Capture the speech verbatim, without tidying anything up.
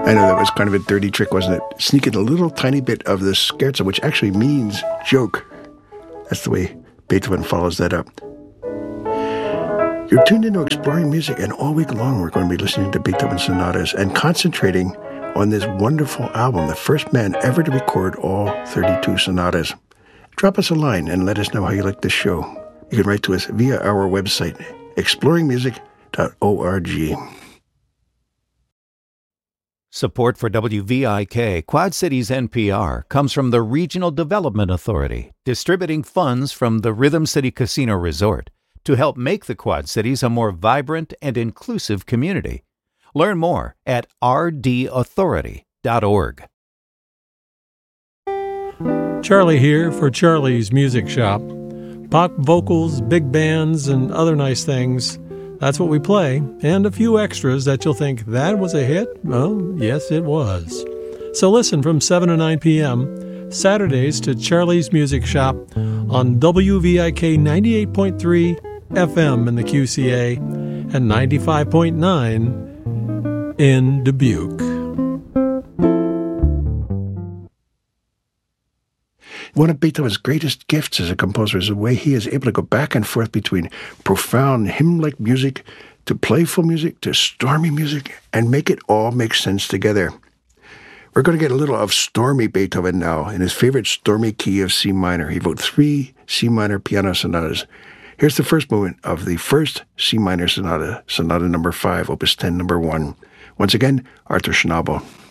I know that was kind of a dirty trick, wasn't it? Sneaking a little tiny bit of the scherzo, which actually means joke. That's the way Beethoven follows that up. You're tuned into Exploring Music, and all week long we're going to be listening to Beethoven sonatas and concentrating on this wonderful album, the first man ever to record all thirty-two sonatas. Drop us a line and let us know how you like this show. You can write to us via our website, exploring music dot org. Support for W V I K, Quad Cities N P R, comes from the Regional Development Authority, distributing funds from the Rhythm City Casino Resort to help make the Quad Cities a more vibrant and inclusive community. Learn more at r d authority dot org. Charlie here for Charlie's Music Shop. Pop vocals, big bands, and other nice things. That's what we play, and a few extras that you'll think, that was a hit? Well, yes, it was. So listen from seven to nine p.m. Saturdays to Charlie's Music Shop on W V I K ninety-eight point three F M in the Q C A and ninety-five point nine in Dubuque. One of Beethoven's greatest gifts as a composer is the way he is able to go back and forth between profound hymn-like music to playful music to stormy music and make it all make sense together. We're going to get a little of stormy Beethoven now in his favorite stormy key of C minor. He wrote three C minor piano sonatas. Here's the first movement of the first C minor sonata, sonata number five, opus ten, number one. Once again, Arthur Schnabel.